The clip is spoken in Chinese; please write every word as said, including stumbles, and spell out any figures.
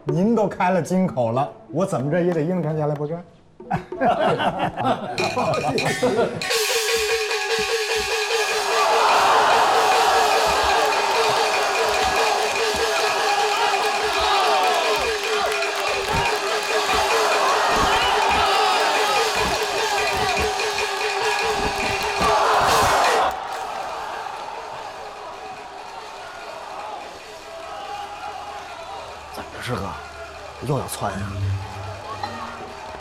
您都开了金口了，我怎么着也得应承下来不是？ 怎么着，师哥，又要窜呀？